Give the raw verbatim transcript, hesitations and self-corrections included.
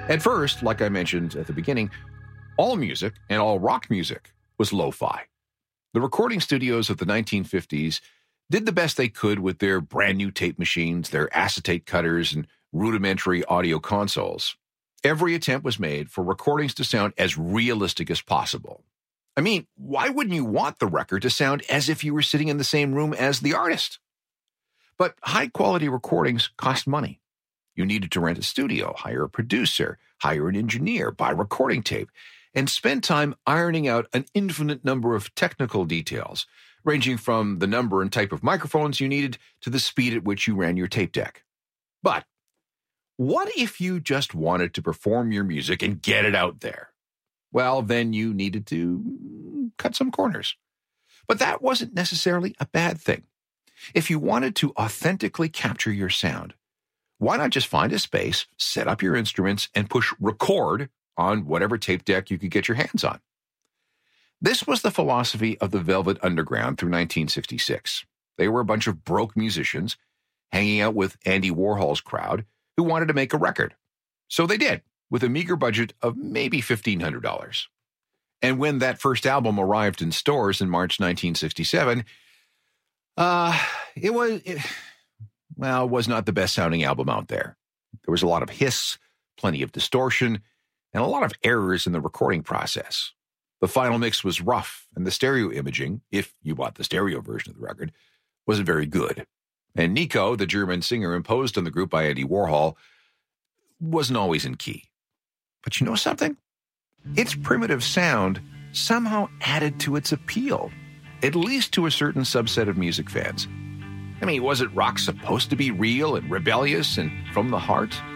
At first, like I mentioned at the beginning, all music and all rock music was lo-fi. The recording studios of the nineteen fifties did the best they could with their brand new tape machines, their acetate cutters, and rudimentary audio consoles. Every attempt was made for recordings to sound as realistic as possible. I mean, why wouldn't you want the record to sound as if you were sitting in the same room as the artist? But high-quality recordings cost money. You needed to rent a studio, hire a producer, hire an engineer, buy recording tape, and spend time ironing out an infinite number of technical details, ranging from the number and type of microphones you needed to the speed at which you ran your tape deck. But what if you just wanted to perform your music and get it out there? Well, then you needed to cut some corners. But that wasn't necessarily a bad thing. If you wanted to authentically capture your sound, why not just find a space, set up your instruments, and push record on whatever tape deck you could get your hands on? This was the philosophy of the Velvet Underground through nineteen sixty-six. They were a bunch of broke musicians hanging out with Andy Warhol's crowd who wanted to make a record. So they did, with a meager budget of maybe fifteen hundred dollars. And when that first album arrived in stores in March nineteen sixty-seven, uh, it was... It, Well, it was not the best-sounding album out there. There was a lot of hiss, plenty of distortion, and a lot of errors in the recording process. The final mix was rough, and the stereo imaging, if you bought the stereo version of the record, wasn't very good. And Nico, the German singer imposed on the group by Andy Warhol, wasn't always in key. But you know something? Its primitive sound somehow added to its appeal, at least to a certain subset of music fans. I mean, wasn't rock supposed to be real and rebellious and from the heart?